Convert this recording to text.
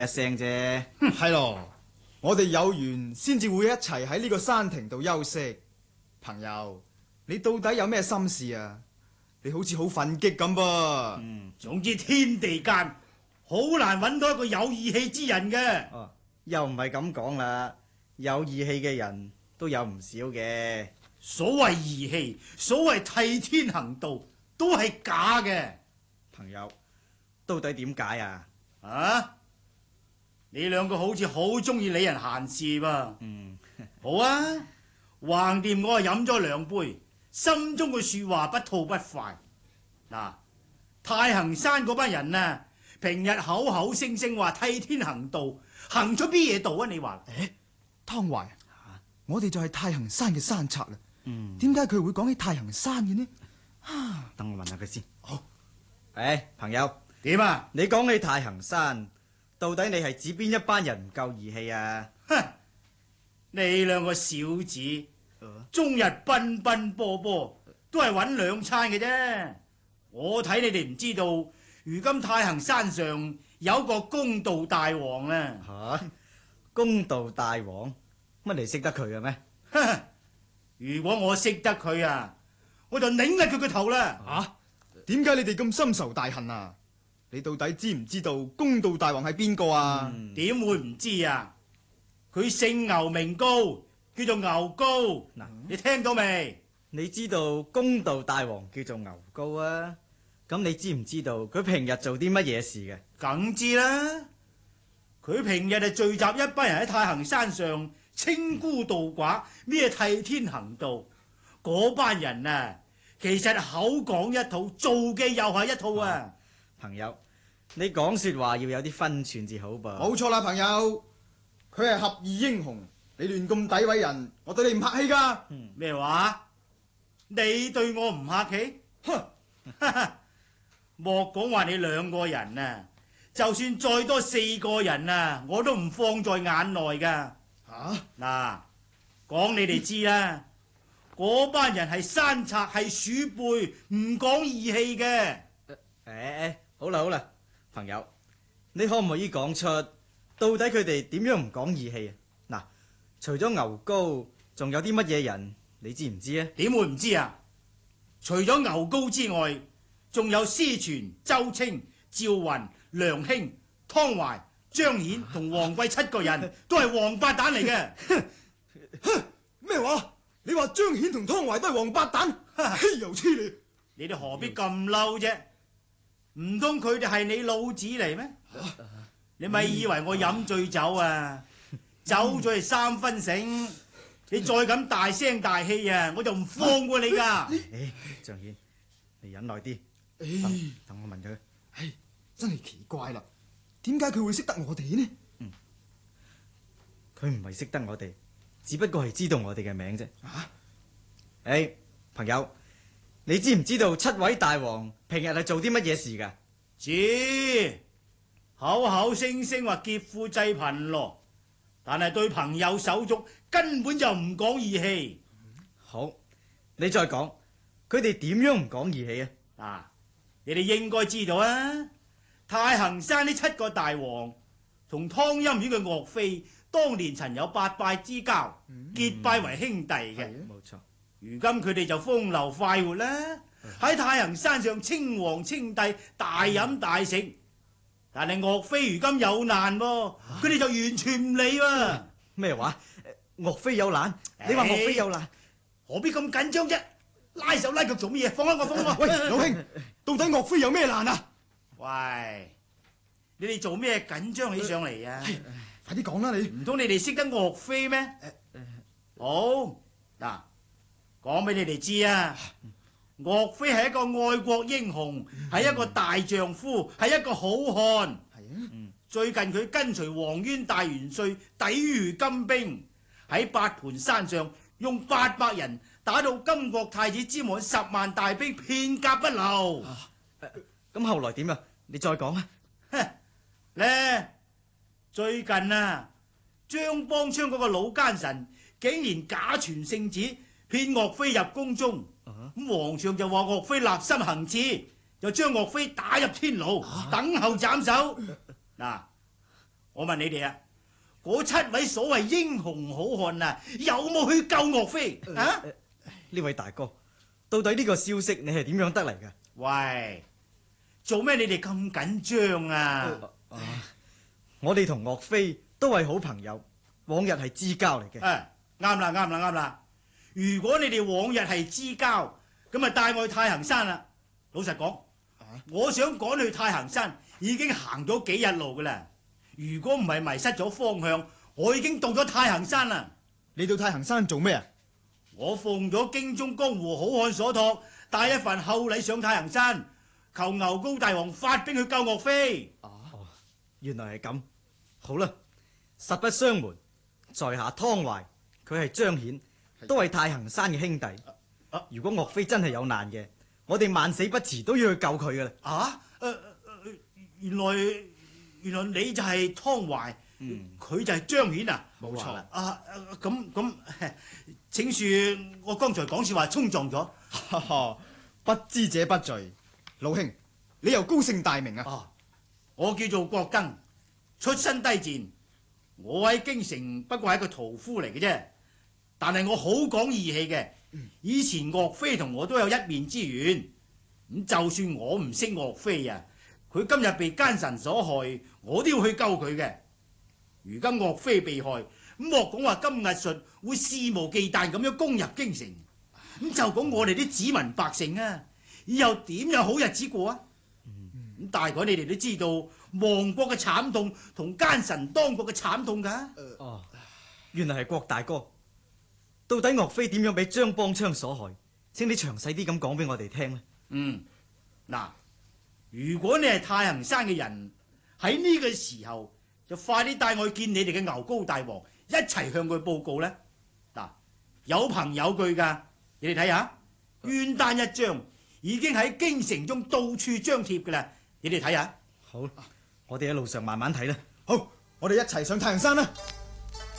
一聲啫。 係咯，我哋有緣先至會一齊喺呢個山亭度休息。朋友，你到底有咩心事啊？你好似好憤激咁噃。 總之天地間好難揾到一個有義氣之人嘅。 又唔係咁講啦，有義氣嘅人都有唔少嘅。 所謂義氣，所謂替天行道，都係假嘅。 朋友，到底點解啊？ 啊？你兩個好似好中意理人閒事噃。好啊，橫掂我係飲咗2杯，心中嘅說話不吐不快。嗱，太行山嗰班人啊，平日口口聲聲話替天行道，行咗邊嘢度啊？你話？ 湯懷，我哋就係太行山嘅山賊啦。點解佢會講起太行山嘅呢？ 等我問下佢先。 好。 朋友， 點啊？ 你講起太行山，到底你係指邊一班人唔夠義氣啊？ 你兩個小子，終日奔奔波波，都係揾2餐嘅啫。我睇你哋唔知道，如今太行山上有個公道大王啊。 公道大王？乜你識得佢嘅咩？ 如果我識得佢啊，我就擰甩佢個頭啦。 點解你哋咁深仇大恨啊？你到底知唔知道公道大王係邊個啊？ 點會唔知啊？佢姓牛名高，叫做牛高。你聽到未？ 你知道公道大王叫做牛高啊？咁你知唔知道佢平日做啲乜嘢事嘅？ 梗知啦。佢平日係聚集一班人喺太行山上清孤渡寡，咩替天行道。嗰班人啊，其實口講一套，做嘅又係一套啊。 朋友，你講說話要有啲分寸至好噃。 冇錯啦，朋友，佢係俠義英雄，你亂咁詆毀人，我對你唔客氣噶。 咩話？你對我唔客氣？莫講話你2個人啊，就算再多4個人啊，我都唔放在眼內噶。嗱，講你哋知啦，嗰班人係山賊，係鼠輩，唔講義氣嘅。 好啦，朋友，你可唔可以講出到底佢哋點樣唔講義氣啊？嗱，除咗牛高，仲有啲乜嘢人你知唔知啊？ 點會唔知啊？除咗牛高之外，仲有司傳、周清、趙雲、梁興、湯懷、張顯同黃貴7個人，都係王八蛋嚟嘅。 咩話？你話張顯同湯懷都係王八蛋？豈有此理！ 你哋何必咁嬲啫？唔通佢哋係你老子嚟咩？你咪以為我飲醉酒啊？酒醉係3分醒，你再咁大聲大氣啊，我就唔放過你噶。 張顯，你忍耐啲。等我問佢。 真係奇怪啦，點解佢會識得我哋呢？ 佢唔係識得我哋，只不過係知道我哋嘅名啫。朋友，你知唔知道7位大王平日係做啲乜嘢事噶？ 知，口口聲聲話劫富濟貧咯，但係對朋友手足根本就唔講義氣。 好，你再講，佢哋點樣唔講義氣啊？ 你哋應該知道啊，太行山呢7個大王同湯陰縣嘅岳飛當年曾有8拜之交，結拜為兄弟嘅。 冇錯。 如今佢哋就風流快活啦，喺太行山上稱王稱帝，大飲大食。但係岳飛如今有難喎，佢哋就完全唔理喎。 咩話？岳飛有難？你話岳飛有難？ 何必咁緊張啫？拉手拉腳做乜嘢？放開我，放開我！ 喂，老兄，到底岳飛有咩難啊？ 喂，你哋做咩緊張起上嚟啊？ 快啲講啦你！ 唔通你哋識得岳飛咩？好嗱，講俾你哋知啊！岳飛係一個愛國英雄，係一個大丈夫，係一個好漢。最近佢跟隨黃淵大元帥抵禦金兵，喺八盤山上用800人打到金國太子之門10萬大兵，片甲不留。 咁後來點啊？你再講啊！ 咧最近啊，張邦昌嗰個老奸臣竟然假傳聖旨，騙岳飛入宮中。咁皇上就話岳飛立心行刺，就將岳飛打入天牢，等候斬首。嗱， 我問你哋啊，嗰7位所謂英雄好漢啊，有冇去救岳飛啊？ 呢位大哥，到底呢個消息你係點樣得嚟㗎？ 喂，做咩你哋咁緊張啊？ 我哋同岳飛都係好朋友，往日係知交嚟嘅。 啱啦啱啦啱啦！如果你哋往日係知交，咁啊帶我去太行山啦。老實講，我想趕去太行山，已經行咗幾日路噶啦。如果唔係迷失咗方向，我已經到咗太行山啦。 你到太行山做咩啊？ 我奉咗京中江湖好漢所託，帶一份厚禮上太行山，求牛高大王發兵去救岳飛。 原來係咁。好啦，實不相瞞，在下湯懷，佢係張顯，都係太行山嘅兄弟。如果岳飛真係有難嘅，我哋萬死不辭都要去救佢噶啦。 原來你就係湯懷，佢就係張顯啊？ 冇錯啦。 咁，請恕我剛才講笑話衝撞咗。 不知者不罪。老兄，你又高姓大名啊？ 我叫做郭登，出身低賤。我喺京城不過係一個屠夫嚟嘅啫，但係我好講義氣嘅。以前岳飛同我都有一面之緣，咁就算我唔識岳飛啊，佢今日被奸臣所害，我都要去救佢嘅。如今岳飛被害，咁莫講話金兀術會肆無忌憚咁樣攻入京城，咁就講我哋啲子民百姓啊，以後點有好日子過啊？咁大概你哋都知道亡國嘅慘痛同奸臣當國嘅慘痛噶。 原來係郭大哥。到底岳飛點樣俾張邦昌所害？請你詳細啲咁講俾我哋聽咧。 嗱，如果你係太行山嘅人，喺呢個時候就快啲帶我去見你哋嘅牛高大王，一齊向佢報告咧。嗱，有憑有據噶，你哋睇下，冤單一張，已經喺京城中到處張貼噶啦，你哋睇下。 好，我哋喺路上慢慢睇啦。 好，我哋一齊上太行山啦。